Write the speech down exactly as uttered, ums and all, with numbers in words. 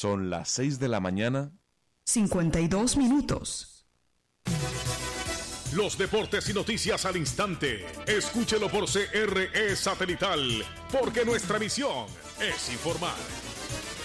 Son las seis de la mañana. cincuenta y dos minutos. Los deportes y noticias al instante. Escúchelo por C R E Satelital, porque nuestra misión es informar.